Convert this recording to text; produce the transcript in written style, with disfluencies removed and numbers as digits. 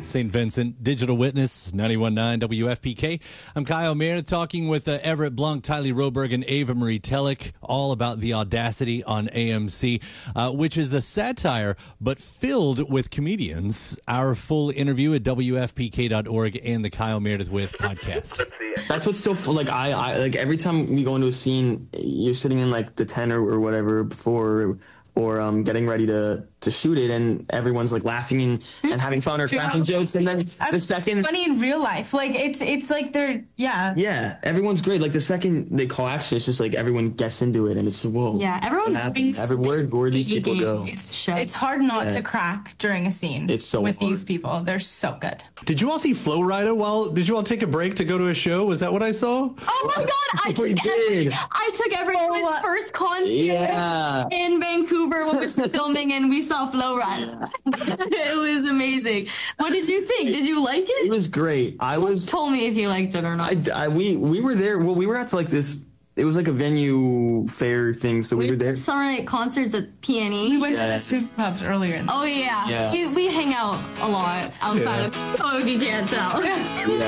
St. Vincent, Digital Witness, 91.9 WFPK. I'm Kyle Meredith talking with Everett Blanc, Tylee Roberg, and Ava Marie Telek, all about The Audacity on AMC, which is a satire but filled with comedians. Our full interview at WFPK.org and the Kyle Meredith With podcast. That's what's so like I like every time we go into a scene, you're sitting in like the tent or whatever before or getting ready to shoot it, and everyone's like laughing and having fun or cracking jokes, and then the second it's funny in real life, like it's like they're everyone's great. Like the second they call action, it's just like everyone gets into it, and it's whoa. Yeah, everyone thinks where these people go. It's hard not to crack during a scene. It's so with hard. These people, they're so good. Did you all see Flo Rida? Did you all take a break to go to a show? Was that what I saw? Oh my God! I took everyone to his first concert in Vancouver when we were filming, and we saw Flo Rida. It was amazing. What did you think? Did you like it? It was great. Told me if you liked it or not. We were there. Well, we were at like this. It was like a venue fair thing, so we were there. Saturday night concerts at PNE. We went to the strip clubs earlier in the Oh yeah. We hang out a lot outside of the show, if you can't tell.